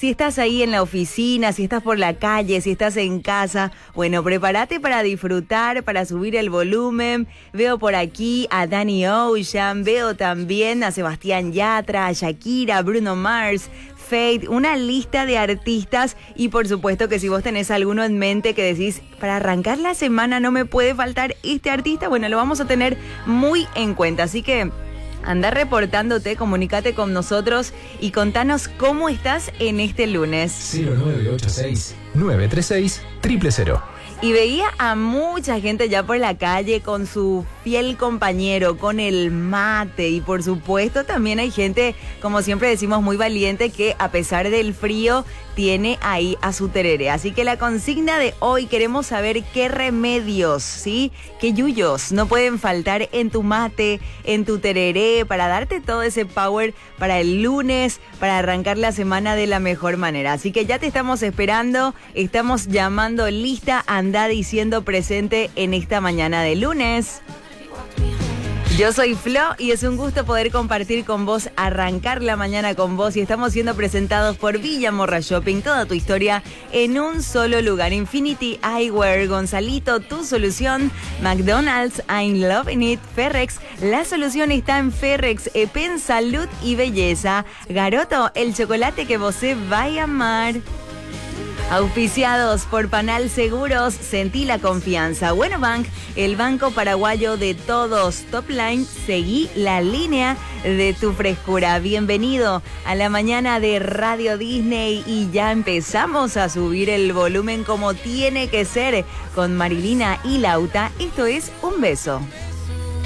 Si estás ahí en la oficina, si estás por la calle, si estás en casa, bueno, prepárate para disfrutar, para subir el volumen. Veo por aquí a Danny Ocean, veo también a Sebastián Yatra, a Shakira, Bruno Mars, Fate, una lista de artistas y por supuesto que si vos tenés alguno en mente que decís, para arrancar la semana no me puede faltar este artista, bueno, lo vamos a tener muy en cuenta, así que anda reportándote, comunícate con nosotros y contanos cómo estás en este lunes. 0986-936-000. Y veía a mucha gente ya por la calle con su fiel compañero, con el mate. Y por supuesto también hay gente, como siempre decimos, muy valiente que a pesar del frío tiene ahí a su tereré. Así que la consigna de hoy, queremos saber qué remedios, ¿sí? Qué yuyos no pueden faltar en tu mate, en tu tereré, para darte todo ese power para el lunes, para arrancar la semana de la mejor manera. Así que ya te estamos esperando, estamos llamando lista, anda diciendo presente en esta mañana de lunes. Yo soy Flo y es un gusto poder compartir con vos, arrancar la mañana con vos y estamos siendo presentados por Villa Morra Shopping, toda tu historia en un solo lugar. Infinity Eyewear, Gonzalito, tu solución, McDonald's, I'm Loving It, Ferrex, la solución está en Ferrex, Epen Salud y Belleza, Garoto, el chocolate que vos va a amar. Auspiciados por Panal Seguros, sentí la confianza. Bueno Bank, el banco paraguayo de todos. Top Line, seguí la línea de tu frescura. Bienvenido a la mañana de Radio Disney y ya empezamos a subir el volumen como tiene que ser con Marilina y Lauta. Esto es Un Beso.